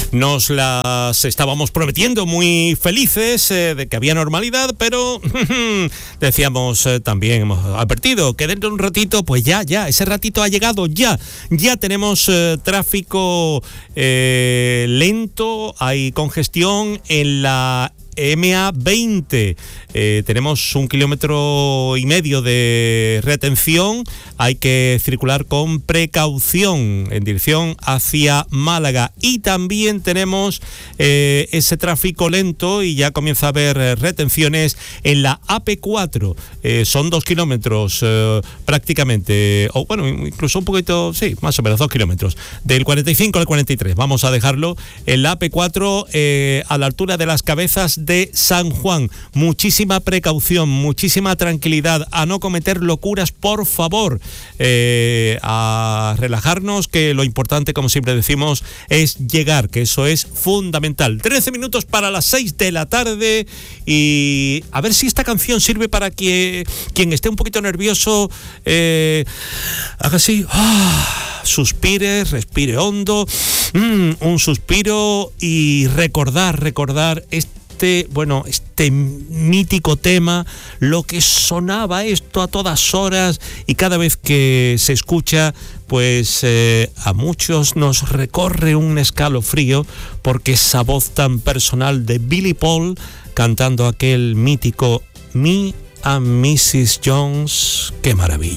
Nos las estábamos prometiendo muy felices de que había normalidad, pero decíamos también, hemos advertido que dentro de un ratito, pues ya, ese ratito ha llegado, ya tenemos tráfico lento, hay congestión en la MA20, tenemos 1,5 kilómetros de retención, hay que circular con precaución en dirección hacia Málaga, y también tenemos ese tráfico lento y ya comienza a haber retenciones en la AP4, son 2 kilómetros prácticamente, o bueno, incluso un poquito, sí, más o menos 2 kilómetros, del 45 al 43, vamos a dejarlo en la AP4 a la altura de las Cabezas de San Juan. Muchísima precaución, muchísima tranquilidad, a no cometer locuras, por favor, a relajarnos, que lo importante, como siempre decimos, es llegar, que eso es fundamental. 13 minutos para las 6 de la tarde, y a ver si esta canción sirve para que quien esté un poquito nervioso haga así, suspire, respire hondo, un suspiro, y recordar este mítico tema, lo que sonaba esto a todas horas, y cada vez que se escucha, pues a muchos nos recorre un escalofrío, porque esa voz tan personal de Billy Paul cantando aquel mítico Me and Mrs. Jones, qué maravilla.